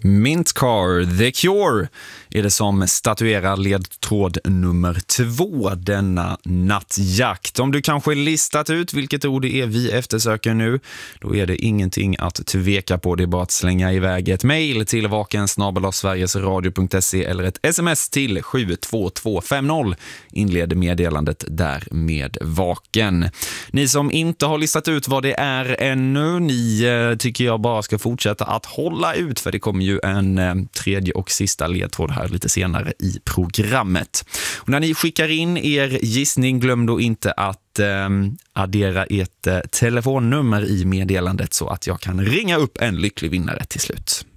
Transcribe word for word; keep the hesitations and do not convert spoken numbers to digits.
Mint Car, The Cure är det som statuerar ledtråd nummer två denna nattjakt. Om du kanske listat ut vilket ord det är vi eftersöker nu, då är det ingenting att tveka på. Det är bara att slänga iväg ett mejl till vaken snabel-a sverigesradio punkt se eller ett sms till sju två två fem noll. Inleder meddelandet där med vaken. Ni som inte har listat ut vad det är ännu, ni eh, tycker jag bara ska fortsätta att hålla ut, för det kommer ju en eh, tredje och sista ledtråd här lite senare i programmet. Och när ni skickar in er gissning, glöm då inte att eh, addera ert eh, telefonnummer i meddelandet så att jag kan ringa upp en lycklig vinnare till slut.